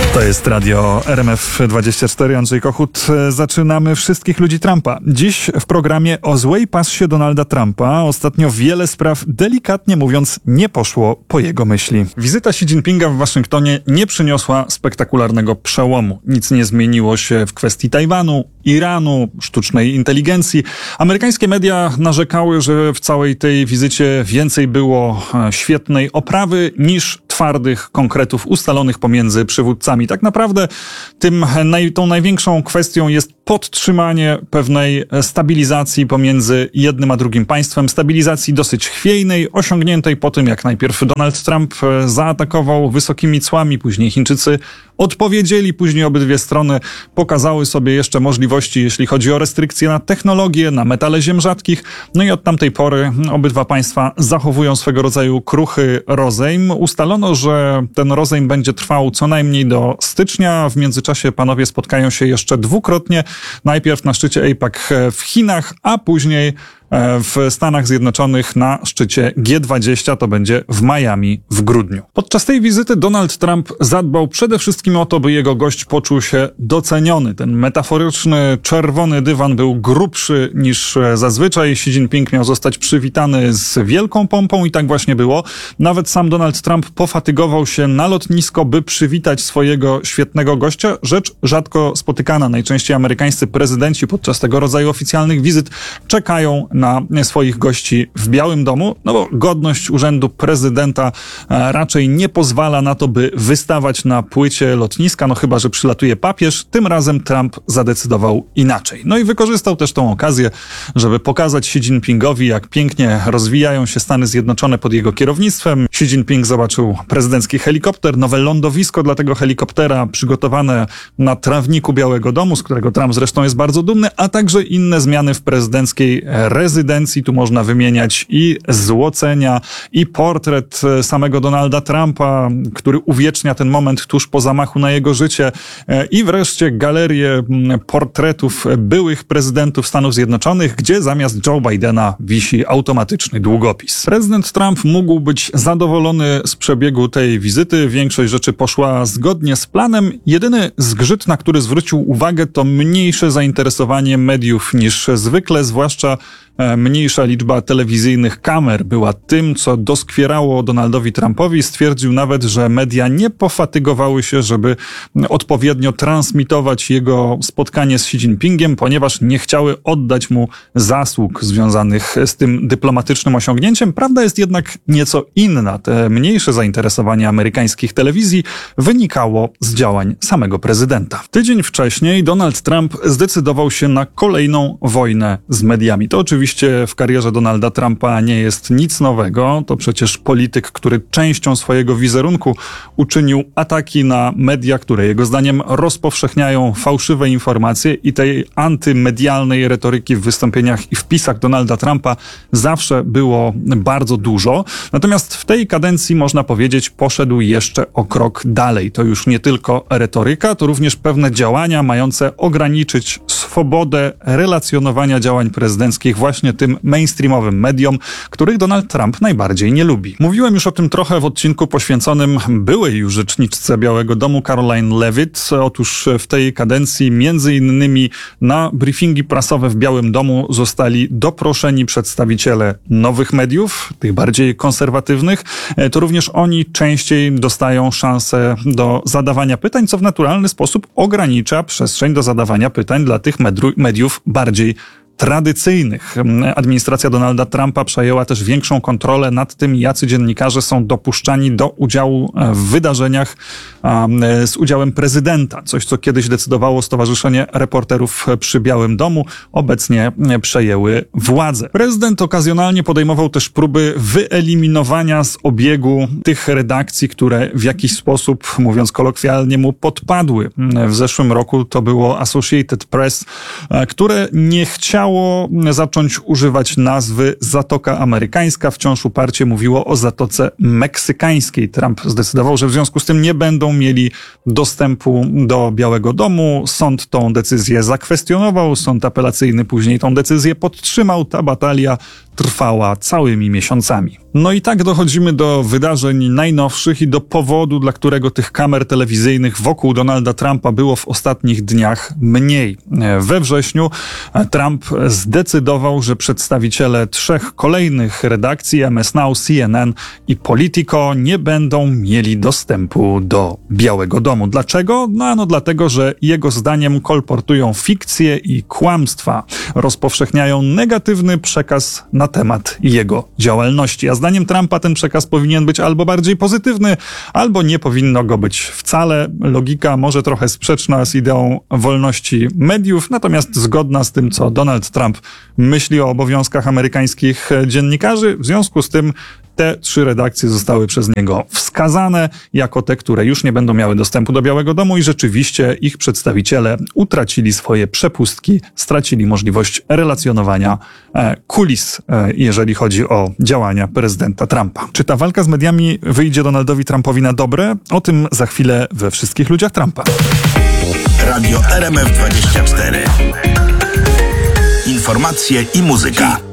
To jest radio RMF24, Andrzej Kochut. Zaczynamy Wszystkich ludzi Trumpa. Dziś w programie o złej passie Donalda Trumpa. Ostatnio wiele spraw, delikatnie mówiąc, nie poszło po jego myśli. Wizyta Xi Jinpinga w Waszyngtonie nie przyniosła spektakularnego przełomu. Nic nie zmieniło się w kwestii Tajwanu, Iranu, sztucznej inteligencji. Amerykańskie media narzekały, że w całej tej wizycie więcej było świetnej oprawy niż twardych konkretów ustalonych pomiędzy przywódcami. Tak naprawdę tą największą kwestią jest podtrzymanie pewnej stabilizacji pomiędzy jednym a drugim państwem. Stabilizacji dosyć chwiejnej, osiągniętej po tym, jak najpierw Donald Trump zaatakował wysokimi cłami, później Chińczycy odpowiedzieli, później obydwie strony pokazały sobie jeszcze możliwości, jeśli chodzi o restrykcje na technologię, na metale ziem rzadkich. No i od tamtej pory obydwa państwa zachowują swego rodzaju kruchy rozejm. Ustalono, że ten rozejm będzie trwał co najmniej do stycznia. W międzyczasie panowie spotkają się jeszcze dwukrotnie. Najpierw na szczycie APEC w Chinach, a później w Stanach Zjednoczonych na szczycie G20, to będzie w Miami w grudniu. Podczas tej wizyty Donald Trump zadbał przede wszystkim o to, by jego gość poczuł się doceniony. Ten metaforyczny czerwony dywan był grubszy niż zazwyczaj. Xi Jinping miał zostać przywitany z wielką pompą i tak właśnie było. Nawet sam Donald Trump pofatygował się na lotnisko, by przywitać swojego świetnego gościa. Rzecz rzadko spotykana. Najczęściej amerykańscy prezydenci podczas tego rodzaju oficjalnych wizyt czekają na swoich gości w Białym Domu, no bo godność urzędu prezydenta raczej nie pozwala na to, by wystawać na płycie lotniska, no chyba że przylatuje papież. Tym razem Trump zadecydował inaczej. No i wykorzystał też tą okazję, żeby pokazać Xi Jinpingowi, jak pięknie rozwijają się Stany Zjednoczone pod jego kierownictwem. Xi Jinping zobaczył prezydencki helikopter, nowe lądowisko dla tego helikoptera przygotowane na trawniku Białego Domu, z którego Trump zresztą jest bardzo dumny, a także inne zmiany w prezydenckiej rezydencji. Tu można wymieniać i złocenia, i portret samego Donalda Trumpa, który uwiecznia ten moment tuż po zamachu na jego życie, i wreszcie galerię portretów byłych prezydentów Stanów Zjednoczonych, gdzie zamiast Joe Bidena wisi automatyczny długopis. Prezydent Trump mógł być zadowolony z przebiegu tej wizyty. Większość rzeczy poszła zgodnie z planem. Jedyny zgrzyt, na który zwrócił uwagę, to mniejsze zainteresowanie mediów niż zwykle, zwłaszcza mniejsza liczba telewizyjnych kamer była tym, co doskwierało Donaldowi Trumpowi. Stwierdził nawet, że media nie pofatygowały się, żeby odpowiednio transmitować jego spotkanie z Xi Jinpingiem, ponieważ nie chciały oddać mu zasług związanych z tym dyplomatycznym osiągnięciem. Prawda jest jednak nieco inna. Te mniejsze zainteresowanie amerykańskich telewizji wynikało z działań samego prezydenta. Tydzień wcześniej Donald Trump zdecydował się na kolejną wojnę z mediami. To oczywiście w karierze Donalda Trumpa nie jest nic nowego. To przecież polityk, który częścią swojego wizerunku uczynił ataki na media, które jego zdaniem rozpowszechniają fałszywe informacje, i tej antymedialnej retoryki w wystąpieniach i wpisach Donalda Trumpa zawsze było bardzo dużo. Natomiast w tej kadencji, można powiedzieć, poszedł jeszcze o krok dalej. To już nie tylko retoryka, to również pewne działania mające ograniczyć swobodę relacjonowania działań prezydenckich właśnie tym mainstreamowym mediom, których Donald Trump najbardziej nie lubi. Mówiłem już o tym trochę w odcinku poświęconym byłej już rzeczniczce Białego Domu Caroline Leavitt. Otóż w tej kadencji między innymi na briefingi prasowe w Białym Domu zostali doproszeni przedstawiciele nowych mediów, tych bardziej konserwatywnych. To również oni częściej dostają szansę do zadawania pytań, co w naturalny sposób ogranicza przestrzeń do zadawania pytań dla tych mediów bardziej tradycyjnych. Administracja Donalda Trumpa przejęła też większą kontrolę nad tym, jacy dziennikarze są dopuszczani do udziału w wydarzeniach z udziałem prezydenta. Coś, co kiedyś decydowało Stowarzyszenie Reporterów przy Białym Domu, obecnie przejęły władzę. Prezydent okazjonalnie podejmował też próby wyeliminowania z obiegu tych redakcji, które w jakiś sposób, mówiąc kolokwialnie, mu podpadły. W zeszłym roku to było Associated Press, które nie chciało zacząć używać nazwy Zatoka Amerykańska. Wciąż uparcie mówiło o Zatoce Meksykańskiej. Trump zdecydował, że w związku z tym nie będą mieli dostępu do Białego Domu. Sąd tą decyzję zakwestionował. Sąd apelacyjny później tą decyzję podtrzymał. Ta batalia trwała całymi miesiącami. No i tak dochodzimy do wydarzeń najnowszych i do powodu, dla którego tych kamer telewizyjnych wokół Donalda Trumpa było w ostatnich dniach mniej. We wrześniu Trump zdecydował, że przedstawiciele 3 kolejnych redakcji MS Now, CNN i Politico nie będą mieli dostępu do Białego Domu. Dlaczego? No dlatego, że jego zdaniem kolportują fikcje i kłamstwa, rozpowszechniają negatywny przekaz na temat jego działalności. A zdaniem Trumpa ten przekaz powinien być albo bardziej pozytywny, albo nie powinno go być wcale. Logika może trochę sprzeczna z ideą wolności mediów, natomiast zgodna z tym, co Donald Trump myśli o obowiązkach amerykańskich dziennikarzy. W związku z tym te 3 redakcje zostały przez niego wskazane jako te, które już nie będą miały dostępu do Białego Domu i rzeczywiście ich przedstawiciele utracili swoje przepustki, stracili możliwość relacjonowania kulis, jeżeli chodzi o działania prezydenta Trumpa. Czy ta walka z mediami wyjdzie Donaldowi Trumpowi na dobre? O tym za chwilę we Wszystkich ludziach Trumpa. Radio RMF 24. Informacje i muzyka.